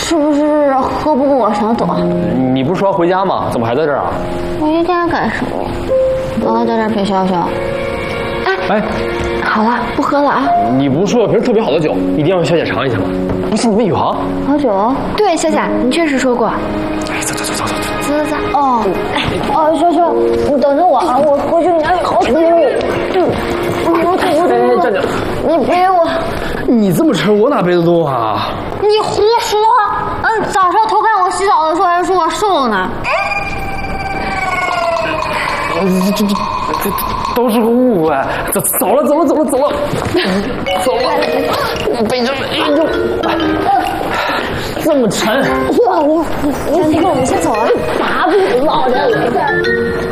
是不是喝不过想走啊？ 你不是说回家吗？怎么还在这儿啊？ 回家干什么？我要在这儿陪潇潇。哎，好了，不喝了啊。 你不是说有瓶特别好的酒，一定要让小姐尝一下吗？不信你问宇航。 好酒？对，夏夏，你确实说过。 哎，走。 走。哦，潇潇，你等着我啊，我回去拿你好酒。 哎，站着。 你背我。 你这么沉，我哪背得动啊？ 你胡说！早上偷看我洗澡的时候还说我瘦呢。 这都是个误会。走了，背着这么沉。 我先走了，打不老的。